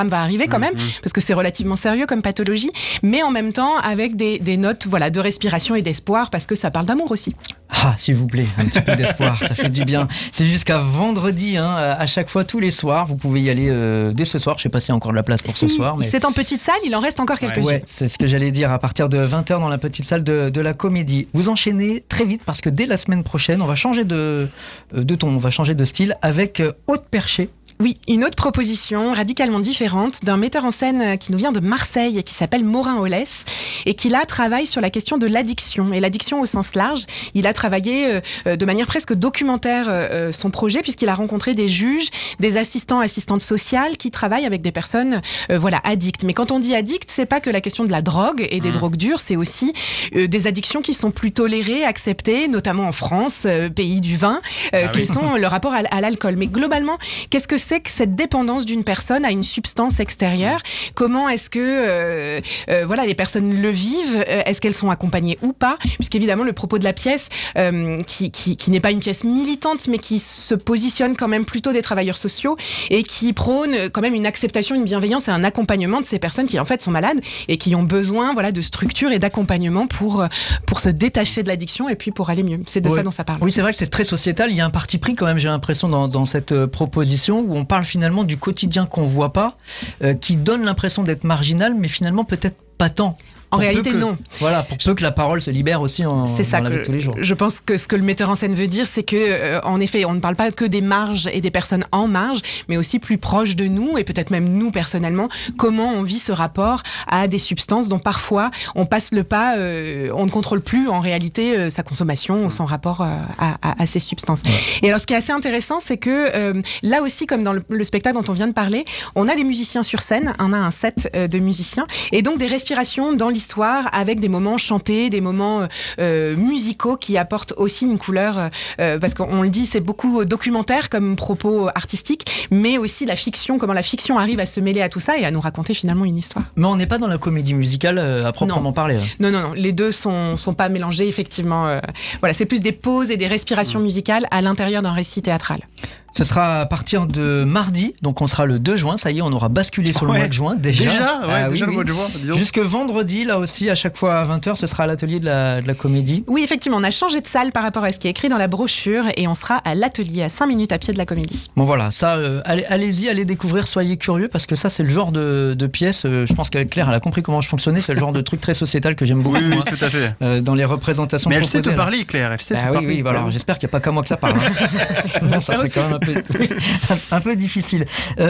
va arriver quand même, parce que c'est relativement sérieux comme pathologie, mais en même temps avec des notes de respiration et d'espoir, parce que ça parle d'amour aussi. Ah, s'il vous plaît, un petit peu d'espoir, ça fait du bien. C'est jusqu'à vendredi, à chaque fois, tous les soirs. Vous pouvez y aller dès ce soir. Je ne sais pas s'il y a encore de la place pour ce soir. Mais... c'est en petite salle, il en reste encore quelques-unes. Ouais, c'est ce que j'allais dire, à partir de 20h dans la petite salle de la Comédie. Vous enchaînez très vite, parce que dès la semaine prochaine, on va changer de ton, on va changer de style avec Aude Perché. Oui, une autre proposition radicalement différente d'un metteur en scène qui nous vient de Marseille et qui s'appelle Morin Ollès et qui là travaille sur la question de l'addiction et l'addiction au sens large. Il a travaillé de manière presque documentaire son projet puisqu'il a rencontré des juges, des assistantes sociales qui travaillent avec des personnes addictes. Mais quand on dit addict, c'est pas que la question de la drogue et des drogues dures, c'est aussi des addictions qui sont plus tolérées, acceptées, notamment en France, pays du vin, qui sont le rapport à l'alcool. Mais globalement, qu'est-ce que c'est que cette dépendance d'une personne à une substance extérieure? Comment est-ce que les personnes le vivent? Est-ce qu'elles sont accompagnées ou pas? Puisqu'évidemment, le propos de la pièce, qui n'est pas une pièce militante, mais qui se positionne quand même plutôt des travailleurs sociaux et qui prône quand même une acceptation, une bienveillance et un accompagnement de ces personnes qui en fait sont malades et qui ont besoin de structure et d'accompagnement pour se détacher de l'addiction et puis pour aller mieux. C'est de ça dont ça parle. Oui, c'est vrai que c'est très sociétal. Il y a un parti pris quand même, j'ai l'impression, dans cette proposition où on parle finalement du quotidien qu'on voit pas, qui donne l'impression d'être marginal, mais finalement peut-être pas tant. En réalité, non. Voilà, pour peu que la parole se libère aussi dans la vie de tous les jours. Je pense que ce que le metteur en scène veut dire, c'est que, en effet, on ne parle pas que des marges et des personnes en marge, mais aussi plus proches de nous, et peut-être même nous personnellement, comment on vit ce rapport à des substances dont parfois on passe le pas, on ne contrôle plus en réalité sa consommation ou son rapport à ces substances. Ouais. Et alors, ce qui est assez intéressant, c'est que là aussi, comme dans le spectacle dont on vient de parler, on a des musiciens sur scène, on a un set de musiciens, et donc des respirations dans l'histoire avec des moments chantés, des moments musicaux qui apportent aussi une couleur, parce qu'on le dit, c'est beaucoup documentaire comme propos artistique, mais aussi la fiction, comment la fiction arrive à se mêler à tout ça et à nous raconter finalement une histoire. Mais on n'est pas dans la comédie musicale à proprement parler. Non, les deux sont pas mélangés, effectivement. C'est plus des pauses et des respirations musicales à l'intérieur d'un récit théâtral. Ce sera à partir de mardi, donc on sera le 2 juin, ça y est, on aura basculé sur le mois de juin déjà. Déjà le mois de juin. Jusque vendredi, là aussi, à chaque fois à 20h, ce sera à l'atelier de la Comédie. Oui, effectivement, on a changé de salle par rapport à ce qui est écrit dans la brochure et on sera à l'atelier, à 5 minutes à pied de la Comédie. Bon voilà, ça, allez-y, allez découvrir, soyez curieux, parce que ça, c'est le genre de pièce, je pense qu'elle Claire, elle a compris comment je fonctionnais, c'est le genre de truc très sociétal que j'aime beaucoup. Oui, tout à fait. Dans les représentations. Mais elle sait te parler, Claire, elle sait te parler. Oui, alors j'espère qu'il n'y a pas qu'à moi que ça parle. Sinon, ça serait quand même un peu difficile.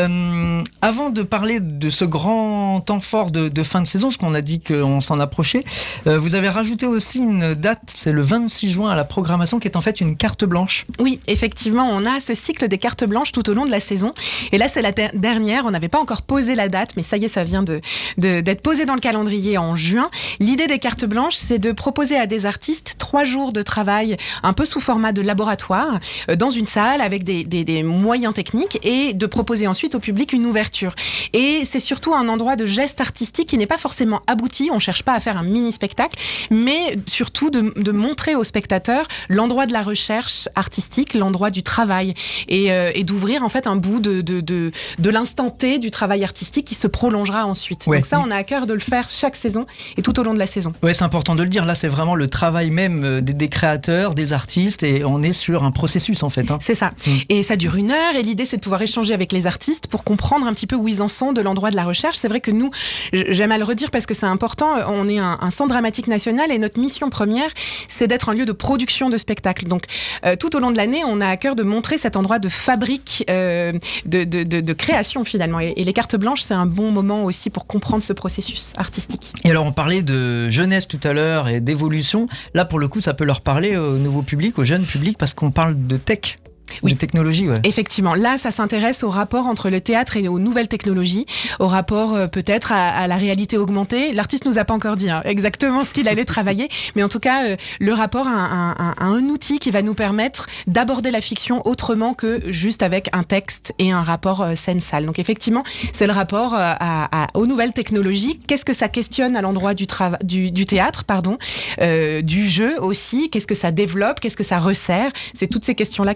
Avant de parler de ce grand temps fort de fin de saison, parce qu'on a dit qu'on s'en approchait, vous avez rajouté aussi une date, c'est le 26 juin à la programmation, qui est en fait une carte blanche. Oui, effectivement, on a ce cycle des cartes blanches tout au long de la saison. Et là, c'est la dernière, on n'avait pas encore posé la date, mais ça y est, ça vient d'être posé dans le calendrier en juin. L'idée des cartes blanches, c'est de proposer à des artistes 3 jours de travail, un peu sous format de laboratoire, dans une salle avec des moyens techniques et de proposer ensuite au public une ouverture. Et c'est surtout un endroit de geste artistique qui n'est pas forcément abouti, on ne cherche pas à faire un mini-spectacle, mais surtout de montrer aux spectateurs l'endroit de la recherche artistique, l'endroit du travail et d'ouvrir en fait un bout de l'instant T du travail artistique qui se prolongera ensuite. Ouais. Donc ça, on a à cœur de le faire chaque saison et tout au long de la saison. Oui, c'est important de le dire, là c'est vraiment le travail même des créateurs, des artistes et on est sur un processus en fait. C'est ça. Et ça dure 1 heure et l'idée c'est de pouvoir échanger avec les artistes pour comprendre un petit peu où ils en sont de l'endroit de la recherche. C'est vrai que nous, j'aime à le redire parce que c'est important, on est un centre dramatique national et notre mission première c'est d'être un lieu de production de spectacles. Donc tout au long de l'année on a à cœur de montrer cet endroit de fabrique de création finalement et les cartes blanches c'est un bon moment aussi pour comprendre ce processus artistique. Et alors on parlait de jeunesse tout à l'heure et d'évolution, là pour le coup ça peut leur parler au nouveau public, au jeune public parce qu'on parle de tech. Oui, de technologie, ouais. Effectivement. Là, ça s'intéresse au rapport entre le théâtre et aux nouvelles technologies, au rapport peut-être à la réalité augmentée. L'artiste nous a pas encore dit exactement ce qu'il allait travailler, mais en tout cas, le rapport à un outil qui va nous permettre d'aborder la fiction autrement que juste avec un texte et un rapport scène-salle. Donc effectivement, c'est le rapport aux nouvelles technologies. Qu'est-ce que ça questionne à l'endroit du théâtre, du jeu aussi. Qu'est-ce que ça développe, qu'est-ce que ça resserre. C'est toutes ces questions-là qui sont mises en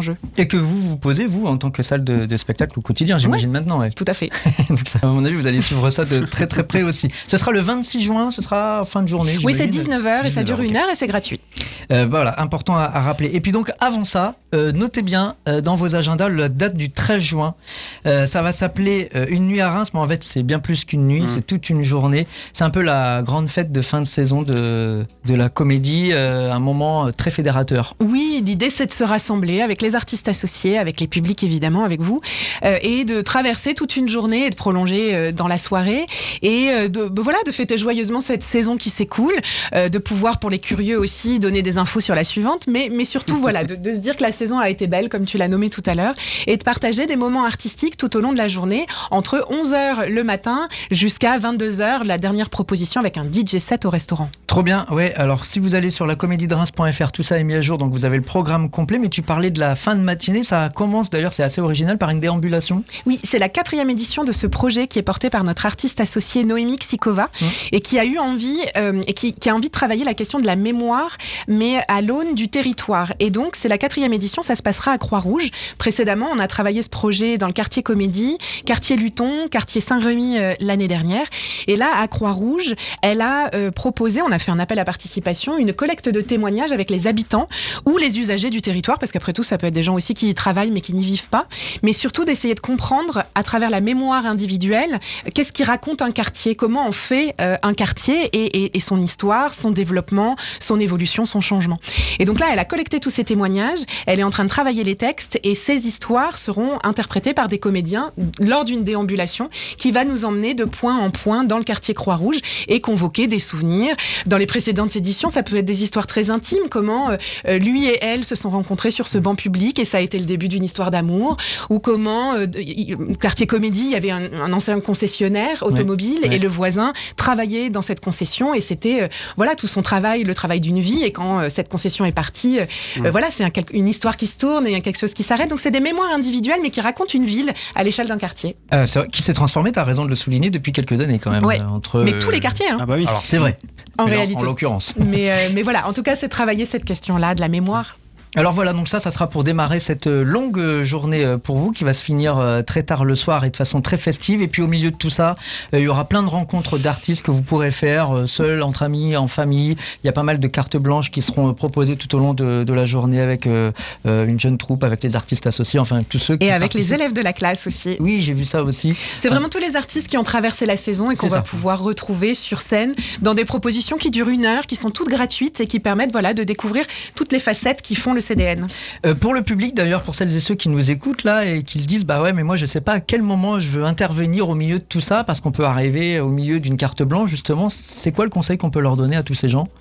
jeu. Et que vous posez, vous, en tant que salle de spectacle au quotidien, j'imagine maintenant. Ouais. Tout à fait. Donc ça, à mon avis, vous allez suivre ça de très très près aussi. Ce sera le 26 juin, ce sera fin de journée. Oui, c'est 19h et ça dure 1 heure et c'est gratuit. Voilà, important à rappeler. Et puis donc, avant ça, notez bien dans vos agendas la date du 13 juin. Ça va s'appeler Une nuit à Reims, mais en fait, c'est bien plus qu'une nuit, c'est toute une journée. C'est un peu la grande fête de fin de saison de la comédie, un moment très fédérateur. Oui, l'idée, c'est de se rassembler avec les artistes associés, avec les publics évidemment, avec vous, et de traverser toute une journée et de prolonger dans la soirée et de fêter joyeusement cette saison qui s'écoule, de pouvoir pour les curieux aussi donner des infos sur la suivante, mais surtout voilà, de se dire que la saison a été belle comme tu l'as nommé tout à l'heure et de partager des moments artistiques tout au long de la journée entre 11h le matin jusqu'à 22h, la dernière proposition avec un DJ set au restaurant. Trop bien, ouais. Alors si vous allez sur lacomédiedreims.fr, tout ça est mis à jour, donc vous avez le programme complet, mais tu parlais de la fin de matinée, ça commence d'ailleurs, c'est assez original, par une déambulation. Oui, c'est la 4e édition de ce projet qui est porté par notre artiste associée Noémie Xikova et qui a eu envie qui a envie de travailler la question de la mémoire, mais à l'aune du territoire. Et donc, c'est la 4e édition, ça se passera à Croix-Rouge. Précédemment, on a travaillé ce projet dans le quartier Comédie, quartier Luton, quartier Saint-Remy l'année dernière. Et là, à Croix-Rouge, elle a proposé, on a fait un appel à participation, une collecte de témoignages avec les habitants ou les usagers du territoire, parce qu'après tout, ça peut être des gens aussi qui y travaillent mais qui n'y vivent pas, mais surtout d'essayer de comprendre à travers la mémoire individuelle qu'est-ce qui raconte un quartier, comment on fait un quartier et son histoire, son développement, son évolution, son changement. Et donc là, elle a collecté tous ces témoignages, elle est en train de travailler les textes et ces histoires seront interprétées par des comédiens lors d'une déambulation qui va nous emmener de point en point dans le quartier Croix-Rouge et convoquer des souvenirs. Dans les précédentes éditions, ça peut être des histoires très intimes, comment lui et elle se sont rencontrés sur ce banc public et ça a été le début d'une histoire d'amour, ou comment, quartier Comédie, il y avait un ancien concessionnaire automobile et le voisin travaillait dans cette concession et c'était tout son travail, le travail d'une vie, et quand cette concession est partie, c'est une histoire qui se tourne et quelque chose qui s'arrête. Donc c'est des mémoires individuelles mais qui racontent une ville à l'échelle d'un quartier. C'est vrai, qui s'est transformé, tu as raison de le souligner, depuis quelques années quand même. Ouais. Mais tous les quartiers. Hein. Ah bah oui. Alors c'est vrai. En réalité. En l'occurrence. Mais voilà, en tout cas, c'est travailler cette question-là de la mémoire. Alors voilà, donc ça sera pour démarrer cette longue journée pour vous qui va se finir très tard le soir et de façon très festive. Et puis au milieu de tout ça, il y aura plein de rencontres d'artistes que vous pourrez faire seuls, entre amis, en famille. Il y a pas mal de cartes blanches qui seront proposées tout au long de la journée avec une jeune troupe, avec les artistes associés, enfin tous ceux qui avec les élèves de la classe aussi. Oui, j'ai vu ça aussi. C'est vraiment tous les artistes qui ont traversé la saison et qu'on va pouvoir retrouver sur scène dans des propositions qui durent 1 heure, qui sont toutes gratuites et qui permettent de découvrir toutes les facettes qui font le CDN. Pour le public d'ailleurs, pour celles et ceux qui nous écoutent là et qui se disent mais moi je sais pas à quel moment je veux intervenir au milieu de tout ça, parce qu'on peut arriver au milieu d'une carte blanche justement, c'est quoi le conseil qu'on peut leur donner à tous ces gens?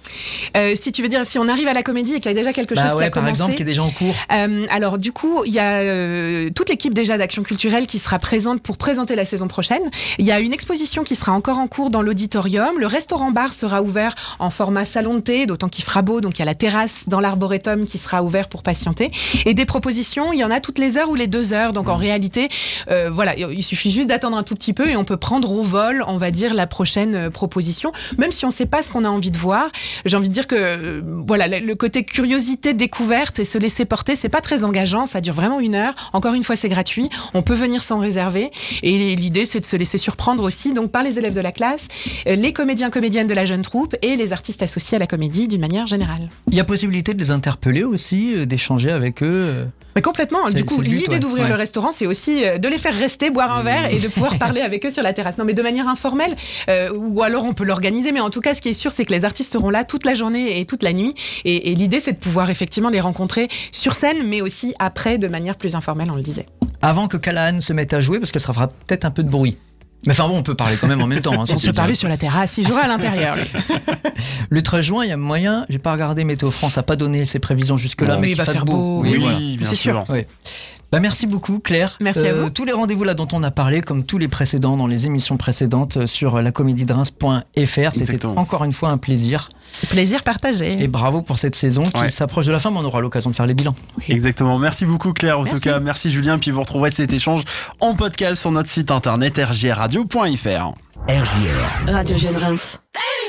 Si tu veux dire, si on arrive à la comédie et qu'il y a déjà quelque chose qui a commencé, par exemple, qui est déjà en cours. Alors du coup, il y a toute l'équipe déjà d'Action Culturelle qui sera présente pour présenter la saison prochaine. Il y a une exposition qui sera encore en cours dans l'auditorium. Le restaurant-bar sera ouvert en format salon de thé, d'autant qu'il fera beau, donc il y a la terrasse dans l'arboretum qui sera ouvert pour patienter. Et des propositions, il y en a toutes les heures ou les 2 heures. Donc en réalité, il suffit juste d'attendre un tout petit peu et on peut prendre au vol, on va dire, la prochaine proposition. Même si on ne sait pas ce qu'on a envie de voir, j'ai envie de dire que le côté curiosité, découverte et se laisser porter, c'est pas très engageant. Ça dure vraiment 1 heure. Encore une fois, c'est gratuit. On peut venir sans réserver. Et l'idée, c'est de se laisser surprendre aussi, donc par les élèves de la classe, les comédiens-comédiennes de la jeune troupe et les artistes associés à la comédie d'une manière générale. Il y a possibilité de les interpeller aussi, d'échanger avec eux. Mais complètement. Du coup, l'idée d'ouvrir le restaurant, c'est aussi de les faire rester, boire un verre et de pouvoir parler avec eux sur la terrasse. Non, mais de manière informelle, ou alors on peut l'organiser. Mais en tout cas, ce qui est sûr, c'est que les artistes seront là toute la journée et toute la nuit. Et l'idée, c'est de pouvoir effectivement les rencontrer sur scène, mais aussi après, de manière plus informelle, on le disait. Avant que Callahan se mette à jouer, parce que ça fera peut-être un peu de bruit. Mais enfin bon, on peut parler quand même en même temps. On peut parler sur la terrasse, il jouera à l'intérieur. Le 13 juin, il y a moyen, j'ai pas regardé Météo France, n'a pas donné ses prévisions jusque-là. Mais il va faire beau. Oui, bien sûr. Oui. Merci beaucoup Claire. Merci à vous. Tous les rendez-vous là dont on a parlé, comme tous les précédents dans les émissions précédentes sur lacomédiedreims.fr. C'était encore une fois un plaisir. Plaisir partagé. Et bravo pour cette saison qui s'approche de la fin, mais on aura l'occasion de faire les bilans. Exactement. Merci beaucoup Claire. En tout cas, merci Julien. Puis vous retrouverez cet échange en podcast sur notre site internet rjradio.fr. RJR. Radio Jeune Reims.